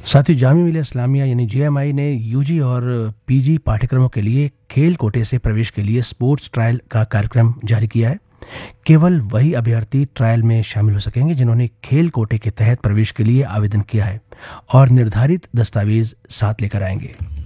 साथ ही जामिया मिलिया इस्लामिया यानी जेएमआई ने यूजी और पीजी पाठ्यक्रमों के लिए खेल कोटे से प्रवेश के लिए स्पोर्ट्स ट्रायल का कार्यक्रम जारी किया है। केवल वही अभ्यर्थी ट्रायल में शामिल हो सकेंगे जिन्होंने खेल कोटे के तहत प्रवेश के लिए आवेदन किया है और निर्धारित दस्तावेज साथ लेकर आएंगे।